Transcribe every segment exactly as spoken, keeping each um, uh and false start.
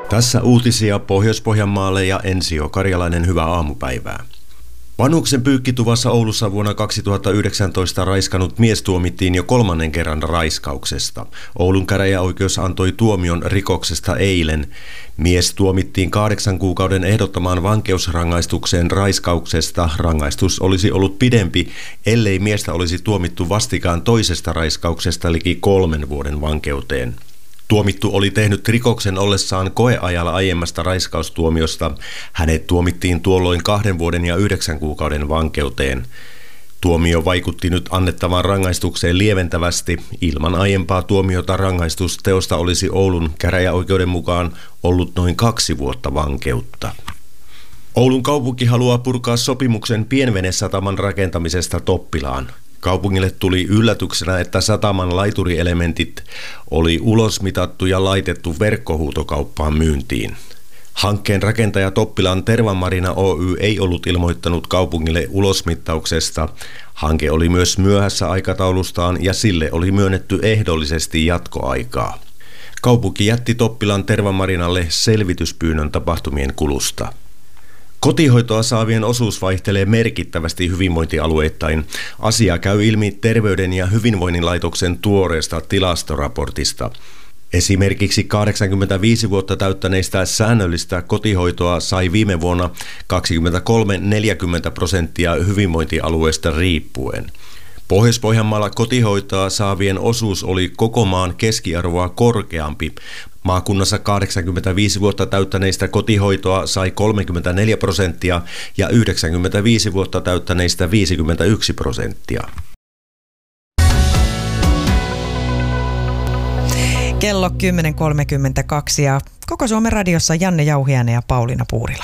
Tässä uutisia Pohjois-Pohjanmaalle ja Ensio Karjalainen, hyvää aamupäivää. Vanhuksen pyykkituvassa Oulussa vuonna kaksituhattayhdeksäntoista raiskannut mies tuomittiin jo kolmannen kerran raiskauksesta. Oulun käräjäoikeus antoi tuomion rikoksesta eilen. Mies tuomittiin kahdeksan kuukauden ehdottomaan vankeusrangaistukseen raiskauksesta. Rangaistus olisi ollut pidempi, ellei miestä olisi tuomittu vastikään toisesta raiskauksesta liki kolmen vuoden vankeuteen. Tuomittu oli tehnyt rikoksen ollessaan koeajalla aiemmasta raiskaustuomiosta. Hänet tuomittiin tuolloin kahden vuoden ja yhdeksän kuukauden vankeuteen. Tuomio vaikutti nyt annettavaan rangaistukseen lieventävästi. Ilman aiempaa tuomiota rangaistus teosta olisi Oulun käräjäoikeuden mukaan ollut noin kaksi vuotta vankeutta. Oulun kaupunki haluaa purkaa sopimuksen pienvenesataman rakentamisesta Toppilaan. Kaupungille tuli yllätyksenä, että sataman laiturielementit oli ulosmitattu ja laitettu verkkohuutokauppaan myyntiin. Hankkeen rakentaja Toppilan Tervamarina Oy ei ollut ilmoittanut kaupungille ulosmittauksesta. Hanke oli myös myöhässä aikataulustaan ja sille oli myönnetty ehdollisesti jatkoaikaa. Kaupunki jätti Toppilan Tervamarinalle selvityspyynnön tapahtumien kulusta. Kotihoitoa saavien osuus vaihtelee merkittävästi hyvinvointialueittain. Asia käy ilmi Terveyden ja hyvinvoinnin laitoksen tuoreesta tilastoraportista. Esimerkiksi kahdeksankymmentäviisi vuotta täyttäneistä säännöllistä kotihoitoa sai viime vuonna kaksikymmentäkolme neljäkymmentä prosenttia hyvinvointialueesta riippuen. Pohjois-Pohjanmaalla kotihoitoa saavien osuus oli koko maan keskiarvoa korkeampi. Maakunnassa kahdeksankymmentäviisi vuotta täyttäneistä kotihoitoa sai kolmekymmentäneljä prosenttia ja yhdeksänkymmentäviisi vuotta täyttäneistä viisikymmentäyksi prosenttia. Kello kymmenen kolmekymmentäkaksi ja koko Suomen radiossa Janne Jauhiainen ja Pauliina Puurila.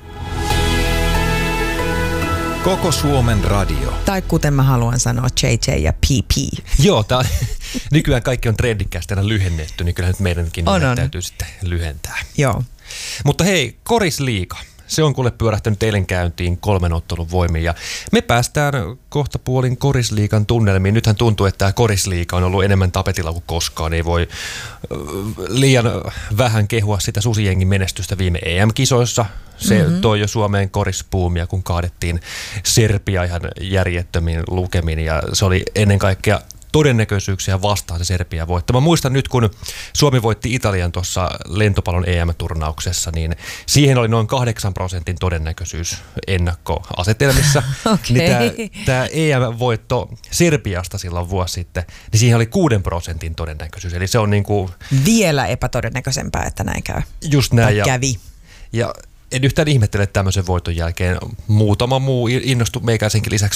Koko Suomen radio. Tai kuten mä haluan sanoa, J J ja P P. Joo, tää, nykyään kaikki on trendikkäästi aina lyhennetty, niin kyllähän nyt meidänkin on, on. täytyy sitten lyhentää. Joo. Mutta hei, Korisliiga. Se on kuule pyörähtänyt eilen käyntiin kolmen ottelun voimin ja me päästään kohta puolin Korisliigan tunnelmiin. Nythän tuntuu, että tämä Korisliiga on ollut enemmän tapetilla kuin koskaan. Ei voi liian vähän kehua sitä susijengin menestystä viime E M-kisoissa. Se mm-hmm. toi jo Suomeen korispuumia, kun kaadettiin Serbia ihan järjettömiin lukemin ja se oli ennen kaikkea todennäköisyyksiä vastaan se Serbia voittaa. Mä muistan nyt, kun Suomi voitti Italian tuossa lentopallon E M-turnauksessa, niin siihen oli noin kahdeksan prosentin todennäköisyys ennakkoasetelmissa. Okay. Niin tämä E M-voitto Serbiasta silloin vuosi sitten, niin siihen oli kuuden prosentin todennäköisyys. Eli se on niin kuin vielä epätodennäköisempää, että näin käy. Just näin. Ja, kävi. Ja en yhtään ihmettele tämmöisen voiton jälkeen. Muutama muu innostui meikäisenkin lisäksi